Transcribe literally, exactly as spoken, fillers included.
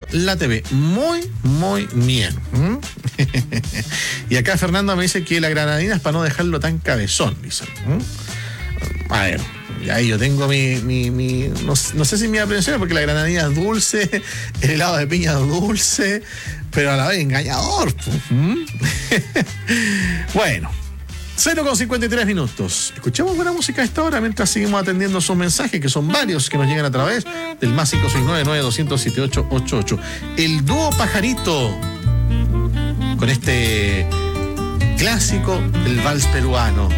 la T V. Muy, muy bien. ¿Mm? Y acá Fernando me dice que la granadina es para no dejarlo tan cabezón, dice. ¿Mm? A ver, ahí yo tengo mi... mi, mi no, no sé si mi aprensión, porque la granadina es dulce, el helado de piña es dulce, pero a la vez engañador. ¿Mm? Bueno. cero con cincuenta y tres minutos. Escuchemos buena música a esta hora mientras seguimos atendiendo sus mensajes, que son varios que nos llegan a través del más cinco seis nueve, nueve dos cero cero, siete ocho ocho ocho. El dúo Pajarito, con este clásico del vals peruano.